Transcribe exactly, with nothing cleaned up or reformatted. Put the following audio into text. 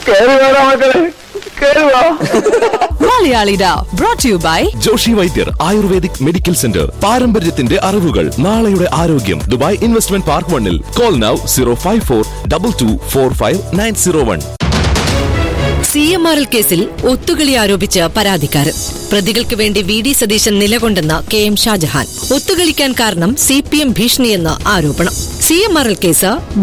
മലയാളിഡ brought to you by Joshi Vaidyar ayurvedic medical centre. പാരമ്പര്യത്തിന്റെ അറിവുകൾ, നാളെയുടെ ആരോഗ്യം. ദുബായ് ഇൻവെസ്റ്റ്മെന്റ് പാർക്ക് വണ്ണിൽ. Call now zero five four double two four five nine zero one. C M R L കേസിൽ ഒത്തുകളി ആരോപിച്ച് പരാതിക്കാരൻ. പ്രതികൾക്ക് വേണ്ടി V D Satheesan നിലകൊണ്ടെന്ന K M Shah Jahan. ഒത്തുകളിക്കാൻ കാരണം സി പി എം ഭീഷണിയെന്ന് ആരോപണം. C M R L case